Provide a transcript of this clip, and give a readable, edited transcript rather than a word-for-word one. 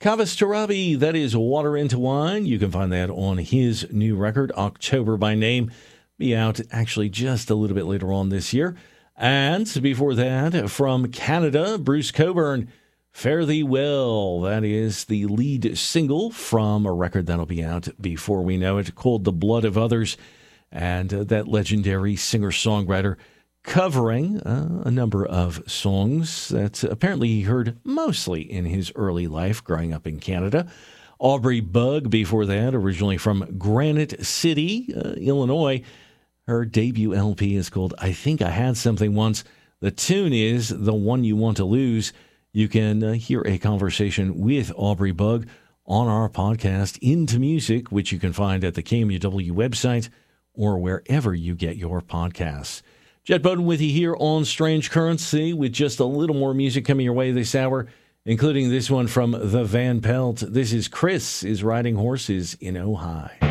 Kavis Tarabi, that is Water into Wine. You can find that on his new record, October by Name. Be out actually just a little bit later on this year. And before that, from Canada, Bruce Cockburn, Fare Thee Well. That is the lead single from a record that'll be out before we know it, called The Blood of Others. And that legendary singer-songwriter covering a number of songs that apparently he heard mostly in his early life growing up in Canada. Aubrey Bugg before that, originally from Granite City, Illinois. Her debut LP is called I Think I Had Something Once. The tune is The One You Want to Lose. You can hear a conversation with Aubrey Bugg on our podcast, Into Music, which you can find at the KMUW website or wherever you get your podcasts. Jet Bowden with you here on Strange Currency with just a little more music coming your way this hour, including this one from the Van Pelt. This is Chris is Riding Horses in Ojai.